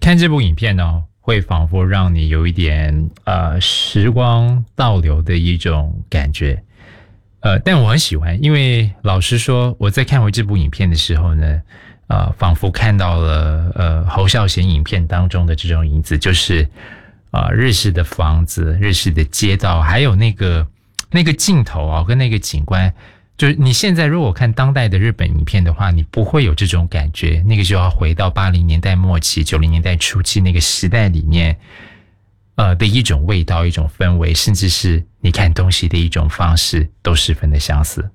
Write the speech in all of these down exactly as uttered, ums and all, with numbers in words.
看这部影片呢，会仿佛让你有一点呃时光倒流的一种感觉。呃，但我很喜欢，因为老实说，我在看回这部影片的时候呢，呃，仿佛看到了呃侯孝贤影片当中的这种影子，就是呃日式的房子、日式的街道，还有那个那个镜头啊，跟那个景观。就是你现在如果看当代的日本影片的话，你不会有这种感觉，那个就要回到八零年代末期、九零年代初期那个时代里面，呃的一种味道、一种氛围，甚至是你看东西的一种方式，都十分的相似。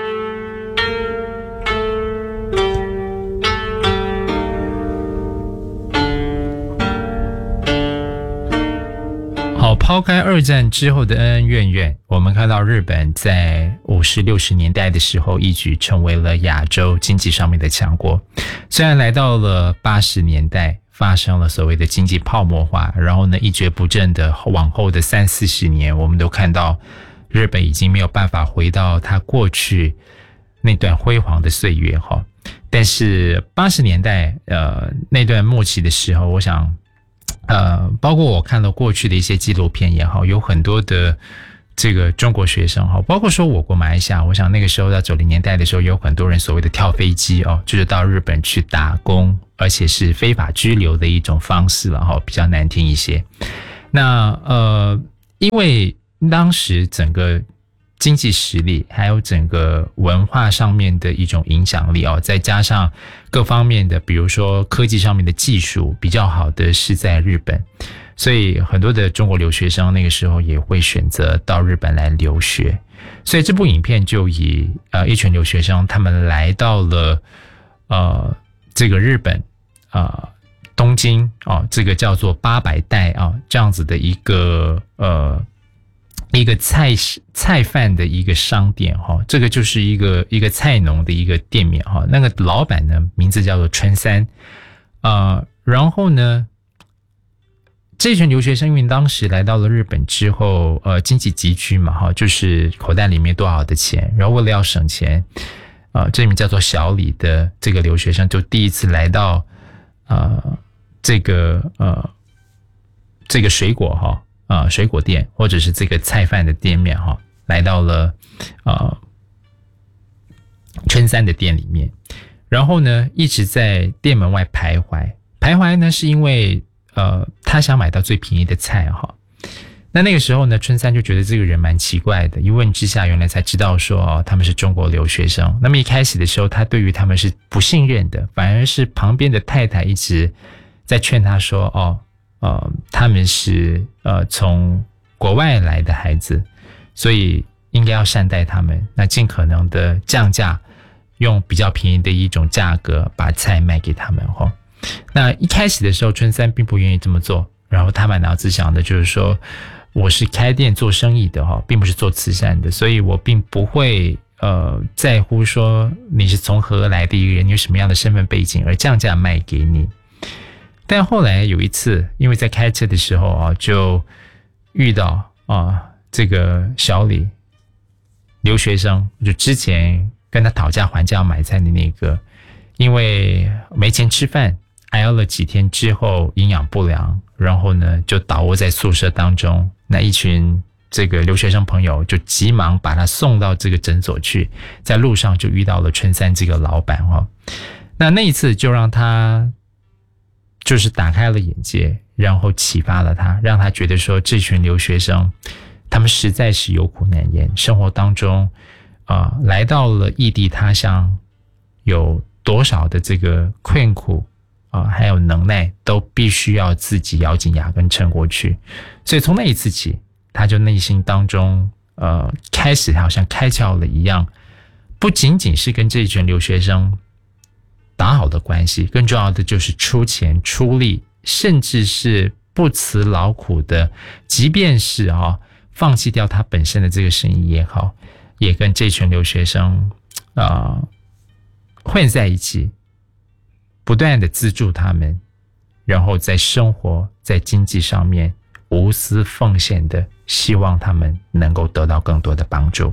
好，抛开二战之后的恩恩怨怨，我们看到日本在五十六十年代的时候一举成为了亚洲经济上面的强国。虽然来到了八十年代发生了所谓的经济泡沫化，然后呢一蹶不振的往后的三四十年，我们都看到日本已经没有办法回到它过去那段辉煌的岁月哈。但是八十年代呃那段末期的时候，我想呃，包括我看了过去的一些纪录片也好，有很多的这个中国学生哈，包括说我国马来西亚，我想那个时候到九零年代的时候，有很多人所谓的跳飞机哦，就是到日本去打工，而且是非法居留的一种方式了哈，比较难听一些。那呃，因为当时整个经济实力还有整个文化上面的一种影响力哦，再加上各方面的比如说科技上面的技术比较好的是在日本，所以很多的中国留学生那个时候也会选择到日本来留学。所以这部影片就以呃一群留学生他们来到了呃这个日本呃东京哦，这个叫做八百代啊这样子的一个呃一个菜菜贩的一个商店哈，这个就是一个一个菜农的一个店面哈。那个老板呢，名字叫做春三，呃，然后呢，这群留学生因为当时来到了日本之后，呃，经济拮据嘛哈，就是口袋里面多少的钱，然后为了要省钱，呃，这名叫做小李的这个留学生就第一次来到呃这个呃这个水果哈。呃，水果店或者是这个菜贩的店面哈，来到了呃春三的店里面，然后呢一直在店门外徘徊，徘徊呢是因为呃他想买到最便宜的菜哈。那那个时候呢，春三就觉得这个人蛮奇怪的，一问之下原来才知道说哦他们是中国留学生。那么一开始的时候，他对于他们是不信任的，反而是旁边的太太一直在劝他说哦。呃，他们是呃从国外来的孩子，所以应该要善待他们，那尽可能的降价，用比较便宜的一种价格把菜卖给他们哈。那一开始的时候，春三并不愿意这么做，然后他满脑子想的就是说，我是开店做生意的哈，并不是做慈善的，所以我并不会呃在乎说你是从何而来的一个人，你有什么样的身份背景而降价卖给你。但后来有一次，因为在开车的时候啊，就遇到啊这个小李留学生，就之前跟他讨价还价买菜的那个，因为没钱吃饭，挨了几天之后营养不良，然后呢就倒卧在宿舍当中。那一群这个留学生朋友就急忙把他送到这个诊所去，在路上就遇到了春三这个老板哦。那那一次就让他。就是打开了眼界，然后启发了他，让他觉得说这群留学生他们实在是有苦难言，生活当中啊、呃，来到了异地他乡有多少的这个困苦啊、呃，还有能耐都必须要自己咬紧牙根撑过去。所以从那一次起，他就内心当中呃开始好像开窍了一样，不仅仅是跟这群留学生打好的关系，更重要的就是出钱出力，甚至是不辞劳苦的，即便是啊、哦、放弃掉他本身的这个生意也好，也跟这群留学生啊、呃、混在一起，不断的资助他们，然后在生活在经济上面无私奉献的，希望他们能够得到更多的帮助。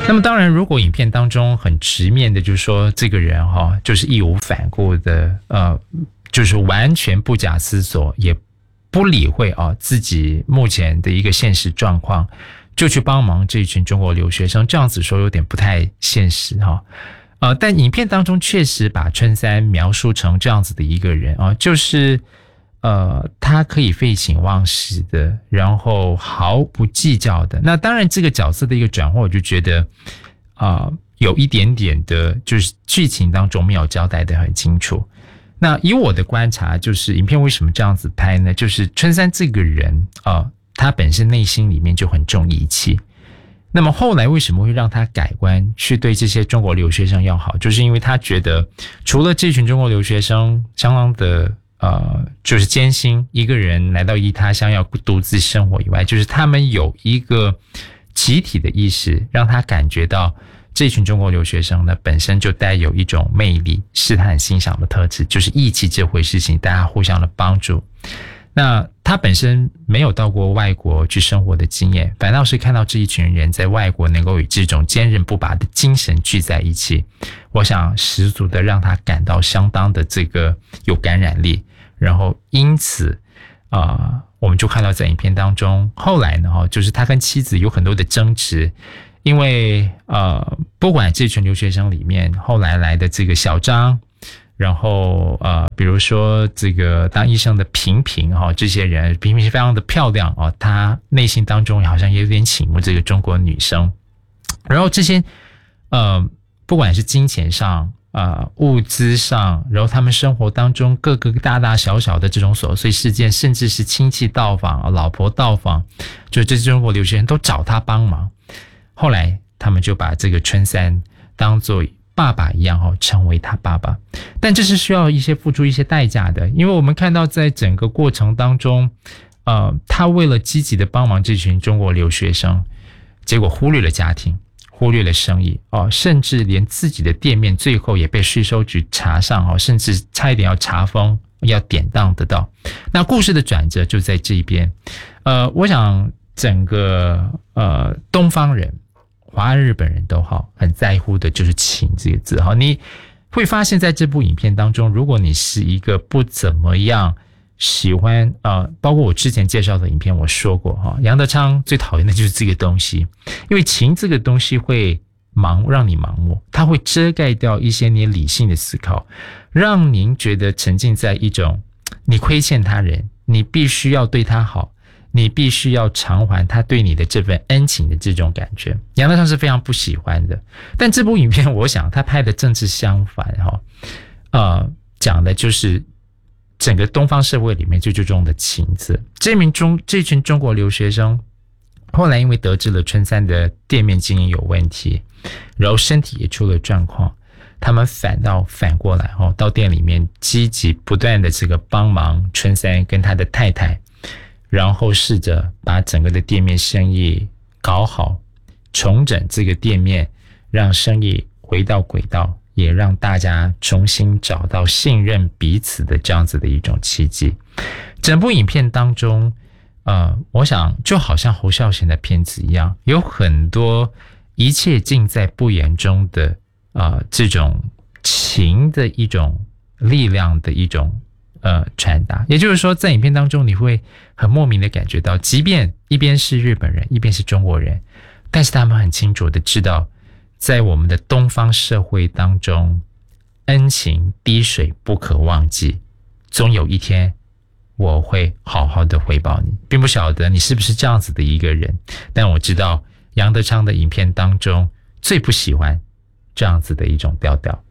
那么当然，如果影片当中很直面的，就是说这个人哈、哦，就是义无反顾的，呃，就是完全不假思索，也不理会啊、哦、自己目前的一个现实状况，就去帮忙这一群中国留学生，这样子说有点不太现实哈、哦。呃，但影片当中确实把春三描述成这样子的一个人啊，就是呃，他可以废寝忘食的，然后毫不计较的。那当然，这个角色的一个转换，我就觉得啊、呃，有一点点的，就是剧情当中没有交代的很清楚。那以我的观察，就是影片为什么这样子拍呢？就是春三这个人啊、呃，他本身内心里面就很重义气。那么后来为什么会让他改观，去对这些中国留学生要好？就是因为他觉得，除了这群中国留学生相当的呃，就是艰辛，一个人来到异他乡要独自生活以外，就是他们有一个集体的意识，让他感觉到这群中国留学生呢本身就带有一种魅力，是他很欣赏的特质，就是义气这回事情，大家互相的帮助。那他本身没有到过外国去生活的经验，反倒是看到这一群人在外国能够与这种坚韧不拔的精神聚在一起，我想十足的让他感到相当的这个有感染力。然后因此啊、呃，我们就看到在影片当中，后来呢就是他跟妻子有很多的争执，因为呃，不管这群留学生里面后来来的这个小张，然后呃，比如说这个当医生的平平哈、哦，这些人平平是非常的漂亮哦，她内心当中好像也有点倾慕这个中国女生。然后这些呃，不管是金钱上啊、呃、物资上，然后他们生活当中各个大大小小的这种琐碎事件，甚至是亲戚到访、老婆到访，就这些中国留学生都找他帮忙。后来他们就把这个春三当作爸爸一样成为他爸爸，但这是需要一些付出一些代价的，因为我们看到在整个过程当中，呃，他为了积极的帮忙这群中国留学生，结果忽略了家庭，忽略了生意哦，甚至连自己的店面最后也被税收局查上哦，甚至差一点要查封，要典当得到。那故事的转折就在这边，呃，我想整个呃东方人。华人日本人都好，很在乎的就是情这个字哈。你会发现在这部影片当中，如果你是一个不怎么样喜欢呃，包括我之前介绍的影片我说过哈，杨德昌最讨厌的就是这个东西，因为情这个东西会盲让你盲目，它会遮盖掉一些你理性的思考，让您觉得沉浸在一种你亏欠他人，你必须要对他好，你必须要偿还他对你的这份恩情的这种感觉，杨德昌是非常不喜欢的。但这部影片我想他拍的正是相反哈，呃，讲的就是整个东方社会里面最注重的情字。这名中这群中国留学生后来因为得知了春三的店面经营有问题，然后身体也出了状况，他们反倒反过来哦，到店里面积极不断的这个帮忙春三跟他的太太，然后试着把整个的店面生意搞好，重整这个店面，让生意回到轨道，也让大家重新找到信任彼此的这样子的一种契机。整部影片当中呃，我想就好像侯孝贤的片子一样，有很多一切尽在不言中的呃这种情的一种力量的一种呃，传达。也就是说在影片当中你会很莫名的感觉到，即便一边是日本人一边是中国人，但是他们很清楚的知道，在我们的东方社会当中，恩情滴水不可忘记，总有一天我会好好的回报你。并不晓得你是不是这样子的一个人，但我知道杨德昌的影片当中最不喜欢这样子的一种调调。